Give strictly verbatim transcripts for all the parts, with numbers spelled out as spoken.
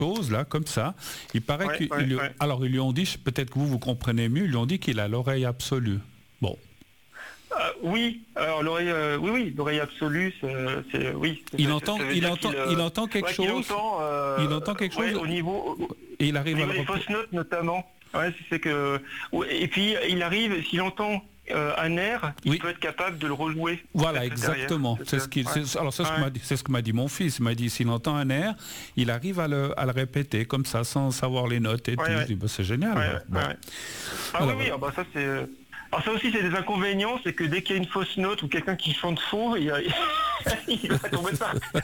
chose là, comme ça. Il paraît Ouais, qu'ils ouais, lui- ouais. alors ils lui ont dit, peut-être que vous vous comprenez mieux, ils lui ont dit qu'il a l'oreille absolue. Bon. Euh, oui, alors l'oreille, euh, oui, oui, l'oreille absolue, c'est, c'est- oui. Il Ça- entend, ça veut il dire entend, qu'il, euh, il entend quelque ouais, qu'il chose. entend, euh, il entend quelque ouais, chose au niveau, et il au arrive à niveau le des repro- fausses notes notamment. Ouais, c'est que, et puis il arrive, s'il entend euh, un air, il Oui. peut être capable de le rejouer. Voilà, derrière. exactement. C'est ce qu'il. Ouais. c'est- Alors c'est ce que Ouais. m'a dit, c'est ce que m'a dit mon fils. Il m'a dit s'il entend un air, il arrive à le, à le répéter comme ça, sans savoir les notes et Ouais, tout. ouais. Je dis, bah, c'est génial. Ouais, alors. ouais, Bon. ouais. Ah Alors, oui, oui, ah bah ça c'est. euh, Alors ça aussi c'est des inconvénients, c'est que dès qu'il y a une fausse note ou quelqu'un qui chante faux, il, y a... il va tomber par terre.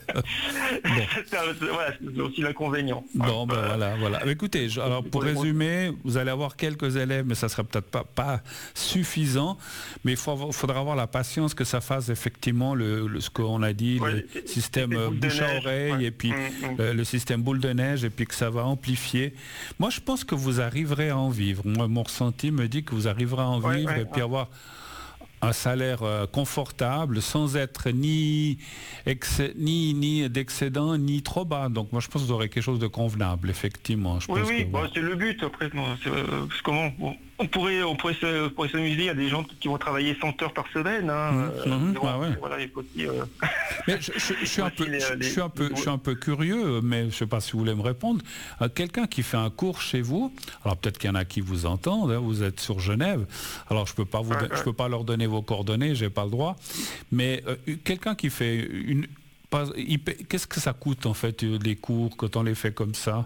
C'est un- c'est- voilà, c'est aussi l'inconvénient. Bon, ben Euh, voilà, voilà. Écoutez, je- alors pour pour les résumer, vous allez avoir quelques élèves, mais ça sera peut-être pas, pas suffisant. Mais il faut avoir- faudra avoir la patience que ça fasse effectivement le, le- ce qu'on a dit, Ouais, le les- système les euh, boules de bouche à neige, oreille ouais. et puis Mm, mm. euh, le système boule de neige et puis que ça va amplifier. Moi, je pense que vous arriverez à en vivre. Moi, mon ressenti me dit que vous arriverez à en Ouais, vivre ouais, et puis ouais. avoir un salaire euh, confortable sans être ni, excès- ni, ni d'excédent ni trop bas. Donc moi je pense que vous aurez quelque chose de convenable, effectivement. Je Oui, pense oui, que, bon, voilà. c'est le but après. Bon, c'est, euh, parce que comment bon, on pourrait, on pourrait se- on pourrait s'amuser. Il y a des gens qui vont travailler cent heures par semaine. Hein, Mmh, euh, mmh, mais bon, ah ouais. Voilà, il faut aussi. euh, Mais je, je- je suis un peu, aussi les, je, les- je suis un peu, les- je suis un peu curieux, mais je ne sais pas si vous voulez me répondre. Euh, Quelqu'un qui fait un cours chez vous, alors peut-être qu'il y en a qui vous entendent. Hein, vous êtes sur Genève, alors je peux pas vous, Ouais, je ouais. peux pas leur donner vos coordonnées, j'ai pas le droit. Mais euh, quelqu'un qui fait une, pas- il paie- qu'est-ce que ça coûte en fait euh, les cours quand on les fait comme ça?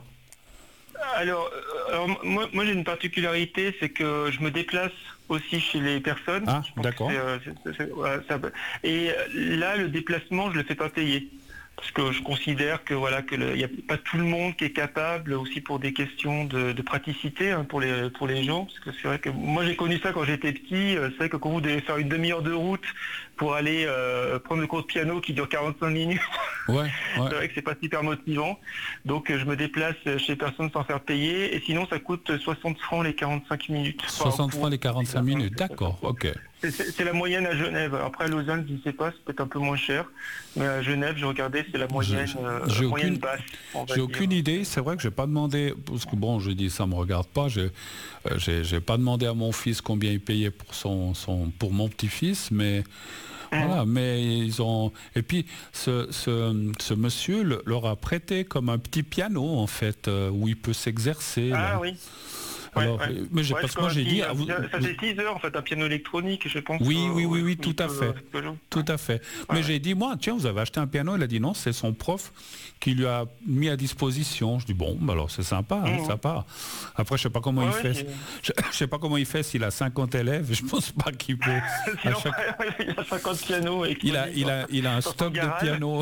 Alors, euh, alors, moi, moi j'ai une particularité, c'est que je me déplace aussi chez les personnes. Ah, Je pense d'accord. que c'est, euh, c'est- c'est- voilà, ça- et euh, là, le déplacement, je le fais pas payer. Parce que je considère que voilà que le- il n'y a pas tout le monde qui est capable, aussi pour des questions de, de praticité hein, pour les pour les gens. Parce que c'est vrai que moi j'ai connu ça quand j'étais petit. euh, C'est vrai que quand vous devez faire une demi-heure de route pour aller euh, prendre le cours de piano qui dure quarante-cinq minutes, Ouais, ouais. c'est vrai que c'est pas super motivant. Donc euh, je me déplace chez personne sans faire payer. Et sinon ça coûte soixante francs les quarante-cinq minutes. soixante francs les quarante-cinq minutes, d'accord, ok. C'est- C'est c'est la moyenne à Genève. Après à Lausanne, je ne sais pas, c'est peut-être un peu moins cher. Mais à Genève, j'ai regardé, c'est la moyenne, J'ai- euh, j'ai la moyenne aucune- basse. on va J'ai dire. aucune idée. C'est vrai que j'ai pas demandé, parce que bon, je dis ça me regarde pas. J'ai, euh, j'ai, j'ai pas demandé à mon fils combien il payait pour son, son pour mon petit-fils, mais voilà. Mais ils ont. Et puis ce, ce, ce monsieur le- leur a prêté comme un petit piano en fait euh, où il peut s'exercer. Ah là. oui. Alors, Ouais, ouais. euh, mais j'ai Ouais, parce je que moi crois j'ai qu'il- dit. ah, vous- ça vous- fait six heures en fait, un piano électronique, je pense. Oui, euh, oui, oui, oui, il tout à peut- fait. il peut jouer. Tout à fait. Mais Ouais. j'ai dit, moi, tiens, vous avez acheté un piano. Il a dit non, c'est son prof qui lui a mis à disposition. Je dis bon, bah alors c'est sympa, hein, Mhm. sympa. Après, je sais pas comment Ouais, il fait. ouais, Je, je sais pas comment il fait s'il a cinquante élèves. Je pense pas qu'il peut. à Sinon, chaque- il a cinquante pianos. Et Il a, il a, il a un dans son stock de garage. pianos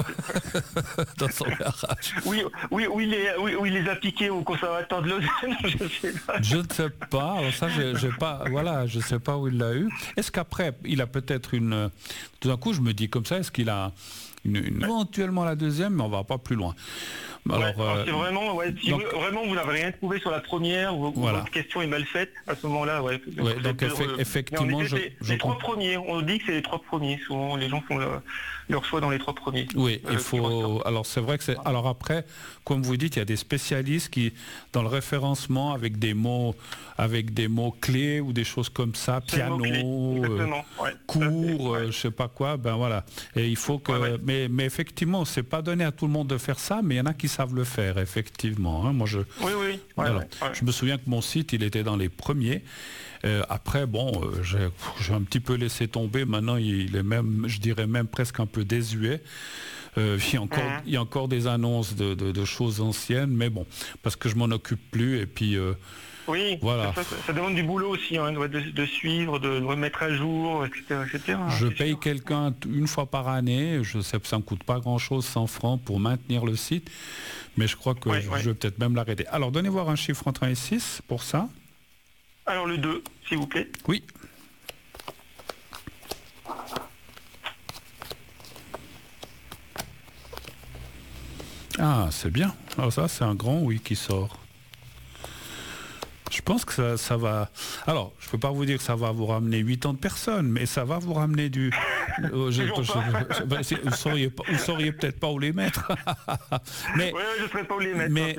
dans son garage. Oui, oui, oui, il les, oui, oui, il les a piqués au conservatoire de Lausanne, je sais pas. Je ne sais pas. Alors ça, j'ai j'ai pas. Voilà, je sais pas où il l'a eu. Est-ce qu'après, il a peut-être une. Tout d'un coup, je me dis comme ça. Est-ce qu'il a une, une- éventuellement la deuxième, mais on va pas plus loin. Alors, Ouais, alors euh, c'est vraiment, ouais, si donc- vous, vraiment vous n'avez rien trouvé sur la première ou, ou Voilà. votre question est mal faite, à ce moment-là, ouais. Ouais, vous donc êtes effe- heureux. effectivement, Mais en effet, je- c'est- je les trois comprends. premiers, on dit que c'est les trois premiers. Souvent, les gens font leur, leur choix dans les trois premiers. Oui, Euh, il qui faut. ressortent. Alors c'est vrai que c'est. Alors après, comme vous dites, il y a des spécialistes qui, dans le référencement, avec des mots, avec des mots clés ou des choses comme ça, C'est le mot-clé, piano, euh, exactement, ouais. cours, Ouais. euh, je sais pas quoi. Ben voilà. Et il faut que. Ouais, ouais. Mais, mais effectivement, c'est pas donné à tout le monde de faire ça, mais il y en a qui savent le faire, effectivement. hein. Moi, je. Oui, oui. Ouais, Alors, ouais, ouais. je me souviens que mon site, il était dans les premiers. Euh, après, bon, euh, j'ai j'ai un petit peu laissé tomber. Maintenant, il est même, je dirais même presque un peu désuet. Euh, il, y a encore, Mhm. il y a encore des annonces de, de- de choses anciennes, mais bon, parce que je m'en occupe plus. Et puis, euh, Oui, Voilà. ça, ça- ça demande du boulot aussi, hein, de, de suivre, de, de remettre à jour, et cetera, et cetera, je c'est paye sûr. quelqu'un t- une fois par année. Je sais que ça ne me coûte pas grand-chose, cent francs, pour maintenir le site. Mais je crois que Ouais, je, ouais. je vais peut-être même l'arrêter. Alors, donnez voir un chiffre entre un et six pour ça. Alors le deux, s'il vous plaît. Oui. Ah, c'est bien. Alors ça, c'est un grand oui qui sort. Je pense que ça, ça va... Alors, je ne peux pas vous dire que ça va vous ramener huit ans de personnes, mais ça va vous ramener du... Euh, je- Toujours je- pas. je- ben, c'est- vous ne sauriez, pas- vous sauriez peut-être pas où les mettre. mais Ouais, ouais, je ne saurais pas où les mettre. mais,